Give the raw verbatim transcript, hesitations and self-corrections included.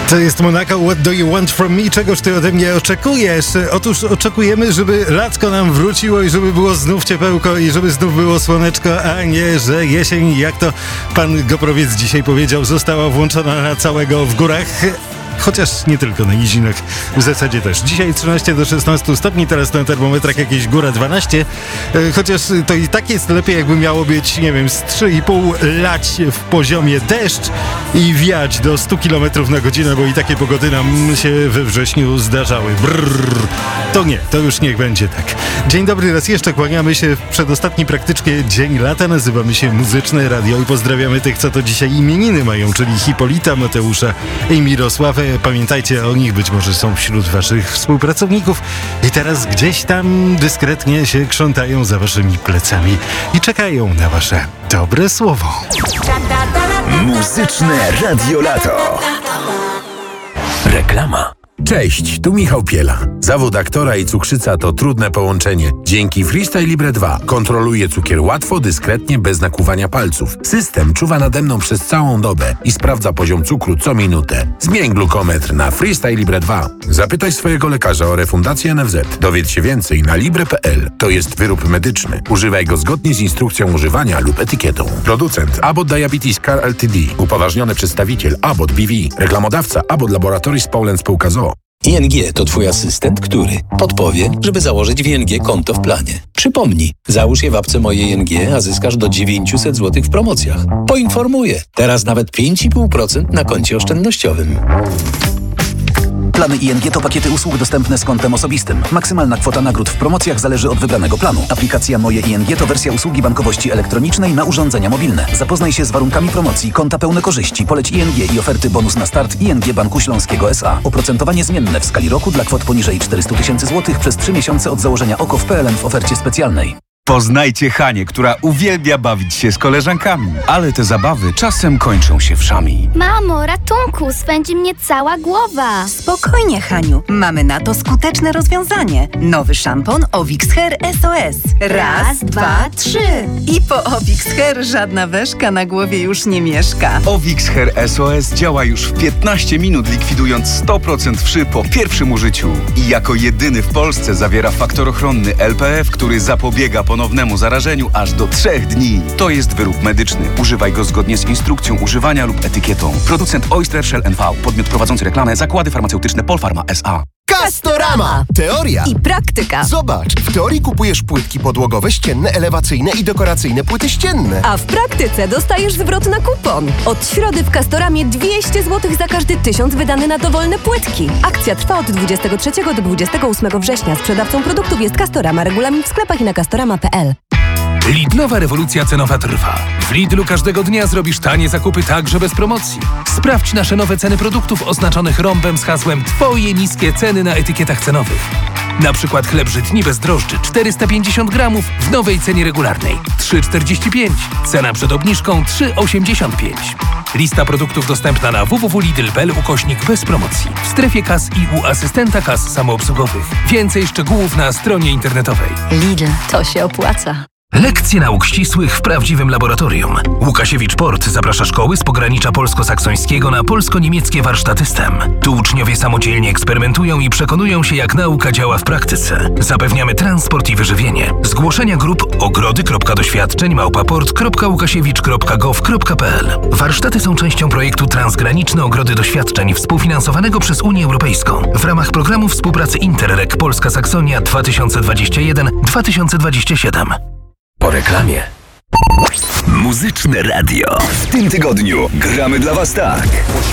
To jest Monako, What do you want from me? Czegoż ty ode mnie oczekujesz? Otóż oczekujemy, żeby laczko nam wróciło i żeby było znów ciepełko i żeby znów było słoneczko, a nie, że jesień, jak to pan Goprowiec dzisiaj powiedział, została włączona na całego w górach. Chociaż nie tylko na nizinach, w zasadzie też. Dzisiaj trzynaście do szesnastu stopni, teraz na termometrach jakieś góra dwanaście. Chociaż to i tak jest lepiej, jakby miało być, nie wiem, z trzy i pół lać w poziomie deszcz i wiać do stu kilometrów na godzinę, bo i takie pogody nam się we wrześniu zdarzały. Brrr. To nie, to już niech będzie tak. Dzień dobry, raz jeszcze kłaniamy się w przedostatni praktycznie dzień lata. Nazywamy się Muzyczne Radio i pozdrawiamy tych, co to dzisiaj imieniny mają, czyli Hipolita, Mateusza i Mirosławę. Pamiętajcie o nich, być może są wśród waszych współpracowników i teraz gdzieś tam dyskretnie się krzątają za waszymi plecami i czekają na wasze dobre słowo. Muzyczne Radio Lato. Reklama. Cześć, tu Michał Piela. Zawód aktora i cukrzyca to trudne połączenie. Dzięki Freestyle Libre dwa kontroluję cukier łatwo, dyskretnie, bez nakłuwania palców. System czuwa nade mną przez całą dobę i sprawdza poziom cukru co minutę. Zmień glukometr na Freestyle Libre dwa. Zapytaj swojego lekarza o refundację N F Z. Dowiedz się więcej na libre kropka p l. To jest wyrób medyczny. Używaj go zgodnie z instrukcją używania lub etykietą. Producent Abbott Diabetes Care Ltd. Upoważniony przedstawiciel Abbott B V. Reklamodawca Abbott Laboratories Poland Spółka z o o. I N G to twój asystent, który podpowie, żeby założyć w I N G konto w planie. Przypomnij, załóż je w apce Moje I N G, a zyskasz do dziewięćset złotych w promocjach. Poinformuję, teraz nawet pięć i pół procent na koncie oszczędnościowym. Plany I N G to pakiety usług dostępne z kontem osobistym. Maksymalna kwota nagród w promocjach zależy od wybranego planu. Aplikacja Moje I N G to wersja usługi bankowości elektronicznej na urządzenia mobilne. Zapoznaj się z warunkami promocji, konta pełne korzyści, poleć I N G i oferty bonus na start I N G Banku Śląskiego S A. Oprocentowanie zmienne w skali roku dla kwot poniżej czterysta tysięcy złotych przez trzy miesiące od założenia O K O w P L N w ofercie specjalnej. Poznajcie Hanię, która uwielbia bawić się z koleżankami, ale te zabawy czasem kończą się wszami. Mamo, ratunku, swędzi mnie cała głowa. Spokojnie, Haniu. Mamy na to skuteczne rozwiązanie. Nowy szampon Ovix Hair S O S. Raz, dwa, trzy. I po Ovix Hair żadna weszka na głowie już nie mieszka. Ovix Hair S O S działa już w piętnaście minut, likwidując sto procent wszy po pierwszym użyciu. I jako jedyny w Polsce zawiera faktor ochronny L P F, który zapobiega ponownemu zarażeniu aż do trzech dni. To jest wyrób medyczny. Używaj go zgodnie z instrukcją używania lub etykietą. Producent Oyster Shell N V. Podmiot prowadzący reklamę Zakłady Farmaceutyczne Polpharma S A. Castorama! Teoria I praktyka. Zobacz, w teorii kupujesz płytki podłogowe, ścienne, elewacyjne i dekoracyjne płyty ścienne. A w praktyce dostajesz zwrot na kupon. Od środy w Castoramie dwieście złotych za każdy tysiąc wydany na dowolne płytki. Akcja trwa od dwudziestego trzeciego do dwudziestego ósmego września. Sprzedawcą produktów jest Castorama. Regulamin w sklepach i na castorama kropka p l. Lidlowa rewolucja cenowa trwa. W Lidlu każdego dnia zrobisz tanie zakupy także bez promocji. Sprawdź nasze nowe ceny produktów oznaczonych rąbem z hasłem Twoje niskie ceny na etykietach cenowych. Na przykład chleb żytni bez drożdży czterysta pięćdziesiąt gramów w nowej cenie regularnej trzy czterdzieści pięć. Cena przed obniżką trzy osiemdziesiąt pięć. Lista produktów dostępna na w w w kropka lidl kropka p l ukośnik bez promocji. W strefie kas i u asystenta kas samoobsługowych. Więcej szczegółów na stronie internetowej. Lidl, to się opłaca. Lekcje nauk ścisłych w prawdziwym laboratorium. Łukasiewicz Port zaprasza szkoły z pogranicza polsko-saksońskiego na polsko-niemieckie warsztaty S T E M. Tu uczniowie samodzielnie eksperymentują i przekonują się, jak nauka działa w praktyce. Zapewniamy transport i wyżywienie. Zgłoszenia grup ogrody kropka doświadczeń małpa port kropka łukasiewicz kropka gov kropka p l. Warsztaty są częścią projektu Transgraniczne Ogrody Doświadczeń współfinansowanego przez Unię Europejską w ramach programu współpracy Interreg Polska Saksonia dwa tysiące dwadzieścia jeden do dwa tysiące dwadzieścia siedem. Po reklamie. Muzyczne Radio. W tym tygodniu gramy dla Was tak.